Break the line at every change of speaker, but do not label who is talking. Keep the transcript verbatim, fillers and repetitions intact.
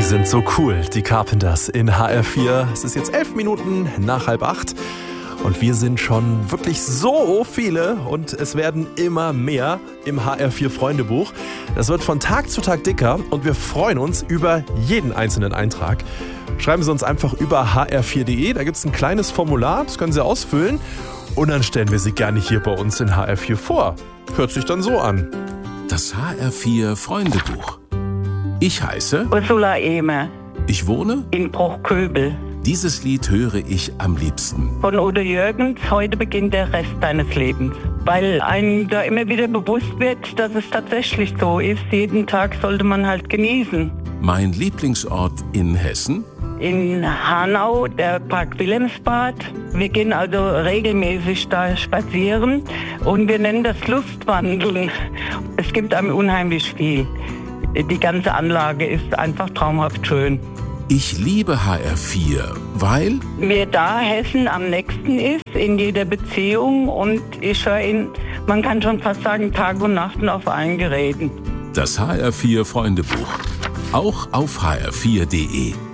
sind so cool, die Carpenters in H R vier. Es ist jetzt elf Minuten nach halb acht und wir sind schon wirklich so viele und es werden immer mehr im H R vier Freundebuch. Das wird von Tag zu Tag dicker und wir freuen uns über jeden einzelnen Eintrag. Schreiben Sie uns einfach über h r vier punkt d e, da gibt es ein kleines Formular, das können Sie ausfüllen und dann stellen wir Sie gerne hier bei uns in H R vier vor. Hört sich dann so an.
Das H R vier Freundebuch. Ich heiße
Ursula Ehmer.
Ich wohne
in Bruchköbel.
Dieses Lied höre ich am liebsten.
Von Udo Jürgens, heute beginnt der Rest deines Lebens. Weil einem da immer wieder bewusst wird, dass es tatsächlich so ist. Jeden Tag sollte man halt genießen.
Mein Lieblingsort in Hessen?
In Hanau, der Park Wilhelmsbad. Wir gehen also regelmäßig da spazieren und wir nennen das Lustwandeln. Es gibt einem unheimlich viel. Die ganze Anlage ist einfach traumhaft schön.
Ich liebe H R vier, weil
mir da Hessen am nächsten ist, in jeder Beziehung. Und ich höre ihn, man kann schon fast sagen, Tag und Nacht auf allen Geräten.
Das H R vier Freundebuch. Auch auf h r vier punkt d e.